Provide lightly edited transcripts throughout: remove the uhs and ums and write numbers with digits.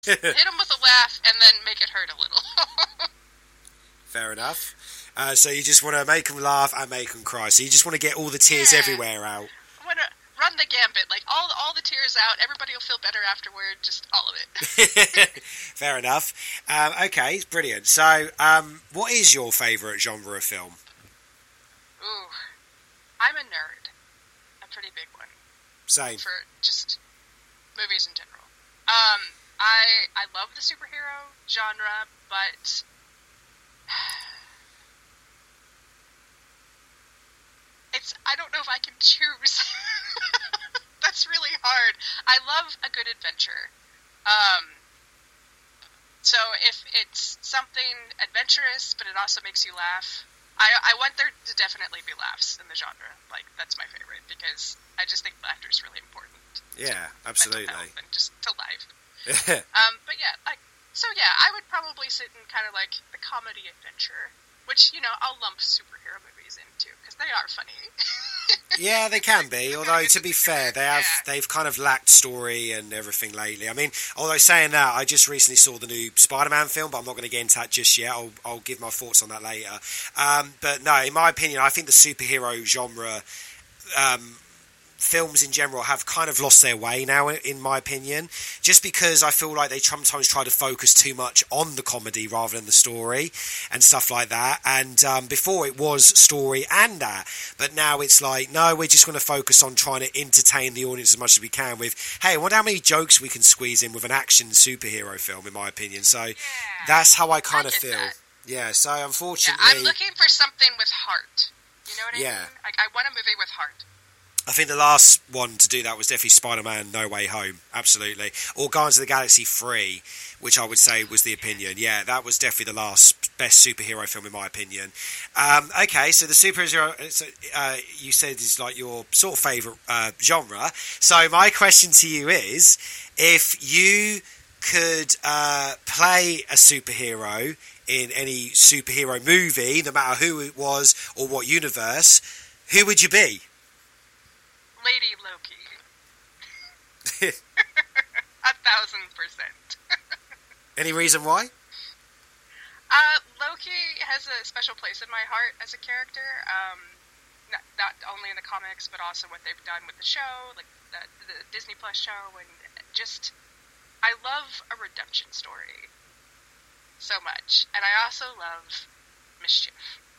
Hit them with a laugh and then make it hurt a little. Fair enough. So you just want to make them laugh and make them cry. So you just want to get all the tears Yeah. everywhere out. I want to run the gambit, like all the tears out. Everybody will feel better afterward. Just all of it. Fair enough. Okay, brilliant. So, what is your favourite genre of film? Ooh, I'm a nerd. A pretty big one. Same. For just movies in general. I love the superhero genre, but I don't know if I can choose. That's really hard. I love a good adventure. So if it's something adventurous, but it also makes you laugh, I want there to definitely be laughs in the genre. Like, that's my favorite, because I just think laughter is really important. Yeah, absolutely. Mental health and just to life. But yeah, I would probably sit in kind of like the comedy adventure, which, I'll lump superhero movies into, because they are funny. Yeah, they can be. Although, to be fair, they've kind of lacked story and everything lately. I mean, although saying that, I just recently saw the new Spider-Man film, but I'm not going to get into that just yet. I'll give my thoughts on that later. But no, in my opinion, I think the superhero genre, films in general, have kind of lost their way now, in my opinion, just because I feel like they sometimes try to focus too much on the comedy rather than the story and stuff like that. And before it was story and that, but now it's like, no, we're just going to focus on trying to entertain the audience as much as we can with, hey, I wonder how many jokes we can squeeze in with an action superhero film, in my opinion. So that's how I kind of feel. That. Yeah, so unfortunately, I'm looking for something with heart. You know what I mean? I want a movie with heart. I think the last one to do that was definitely Spider-Man No Way Home, absolutely. Or Guardians of the Galaxy 3, which I would say was the opinion. Yeah, that was definitely the last best superhero film in my opinion. Okay, so the superhero, you said is like your sort of favourite genre. So my question to you is, if you could play a superhero in any superhero movie, no matter who it was or what universe, who would you be? Lady Loki. 1,000%. Any reason why? Loki has a special place in my heart as a character. Not only in the comics, but also what they've done with the show, like the Disney Plus show, and just, I love a redemption story so much. And I also love mischief.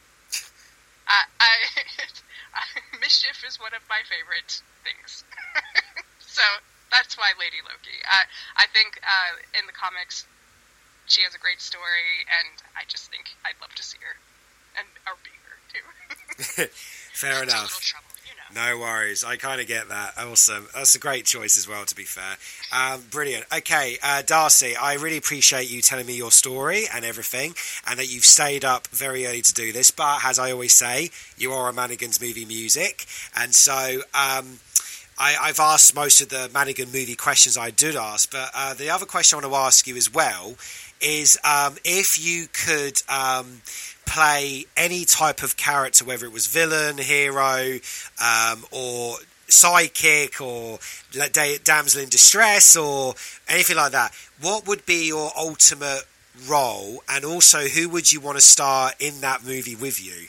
Mischief is one of my favorite things. So that's why Lady Loki. I think in the comics she has a great story, and I just think I'd love to see her and or be her too. Fair enough. A little trouble, No worries. I kind of get that. Awesome. That's a great choice as well, to be fair. Brilliant. Okay, Darcy, I really appreciate you telling me your story and everything, and that you've stayed up very early to do this. But as I always say, you are a Mannigan's Movie Music, and so I've asked most of the Mannigan movie questions I did ask, but the other question I want to ask you as well is if you could play any type of character, whether it was villain, hero, or sidekick, or damsel in distress, or anything like that, what would be your ultimate role, and also who would you want to star in that movie with you?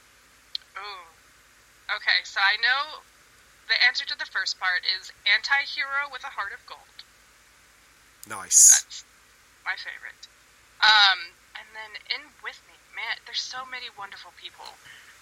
Ooh. Okay, so I know the answer to the first part is anti-hero with a heart of gold. Nice. That's my favorite. And then in with me, man, there's so many wonderful people.